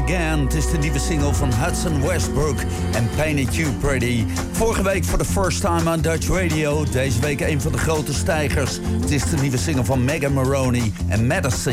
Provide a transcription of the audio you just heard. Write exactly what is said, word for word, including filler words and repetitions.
Again. Het is de nieuwe single van Hudson Westbrook en Paint It You Pretty. Vorige week voor the first time on Dutch Radio. Deze week een van de grote stijgers. Het is de nieuwe single van Megan Moroney en Madison.